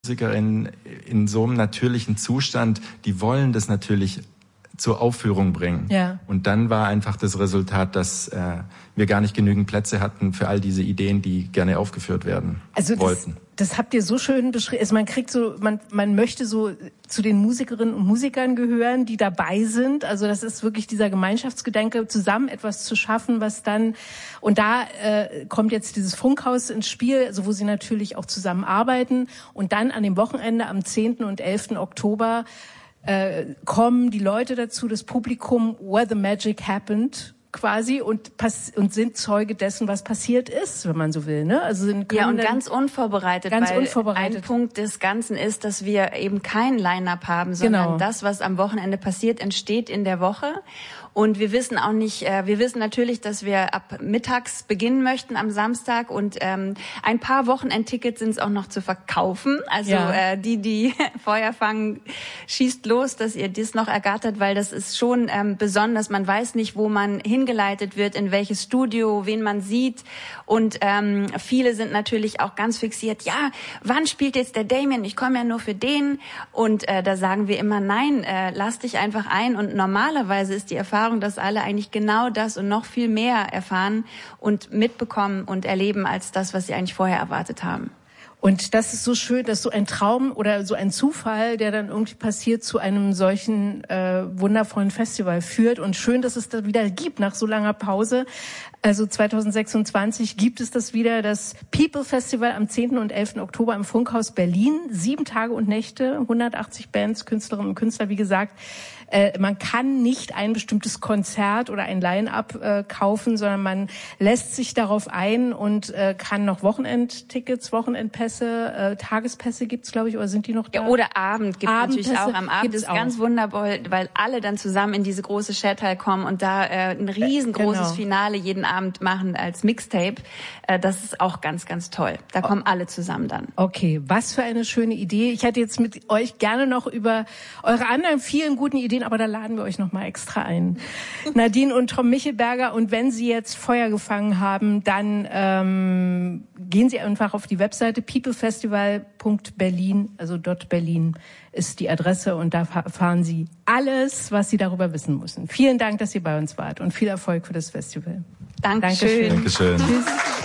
Musikerinnen in so einem natürlichen Zustand, die wollen das natürlich zur Aufführung bringen. Ja. Und dann war einfach das Resultat, dass wir gar nicht genügend Plätze hatten für all diese Ideen, die gerne aufgeführt werden wollten. Das habt ihr so schön beschrieben. Also man kriegt so, man möchte so zu den Musikerinnen und Musikern gehören, die dabei sind. Also das ist wirklich dieser Gemeinschaftsgedanke, zusammen etwas zu schaffen, was dann, und da kommt jetzt dieses Funkhaus ins Spiel, also wo sie natürlich auch zusammenarbeiten. Und dann an dem Wochenende am 10. und 11. Oktober kommen die Leute dazu, das Publikum, where the magic happened, quasi, und sind Zeuge dessen, was passiert ist, wenn man so will, ne? Also und ganz unvorbereitet, ein Punkt des Ganzen ist, dass wir eben kein Line-Up haben, sondern das, was am Wochenende passiert, entsteht in der Woche. Und wir wissen auch nicht, wir wissen natürlich, dass wir ab mittags beginnen möchten am Samstag, und ein paar Wochenendtickets sind es auch noch zu verkaufen. Also die Feuer fangen, schießt los, dass ihr das noch ergattert, weil das ist schon besonders. Man weiß nicht, wo man hingeleitet wird, in welches Studio, wen man sieht. Und viele sind natürlich auch ganz fixiert, ja, wann spielt jetzt der Damien? Ich komme ja nur für den. Und da sagen wir immer, nein, lass dich einfach ein. Und normalerweise ist die Erfahrung, dass alle eigentlich genau das und noch viel mehr erfahren und mitbekommen und erleben als das, was sie eigentlich vorher erwartet haben. Und das ist so schön, dass so ein Traum oder so ein Zufall, der dann irgendwie passiert, zu einem solchen wundervollen Festival führt. Und schön, dass es das wieder gibt nach so langer Pause. Also 2026 gibt es das wieder, das People Festival am 10. und 11. Oktober im Funkhaus Berlin. 7 Tage und Nächte, 180 Bands, Künstlerinnen und Künstler, wie gesagt. Man kann nicht ein bestimmtes Konzert oder ein Line-Up kaufen, sondern man lässt sich darauf ein und kann noch Wochenendtickets, Wochenendpässe, Tagespässe gibt's, glaube ich, oder sind die noch da? Ja, oder Abend gibt's natürlich auch. Am Abend ist ganz wunderbar, weil alle dann zusammen in diese große Shareteil kommen und da ein riesengroßes Finale jeden Abend machen als Mixtape. Das ist auch ganz, ganz toll. Da kommen alle zusammen dann. Okay, was für eine schöne Idee. Ich hätte jetzt mit euch gerne noch über eure anderen vielen guten Ideen, aber da laden wir euch noch mal extra ein. Nadine und Tom Michelberger, und wenn Sie jetzt Feuer gefangen haben, dann gehen Sie einfach auf die Webseite peoplefestival.berlin, also .berlin ist die Adresse, und da erfahren Sie alles, was Sie darüber wissen müssen. Vielen Dank, dass ihr bei uns wart, und viel Erfolg für das Festival. Dankeschön. Dankeschön. Tschüss.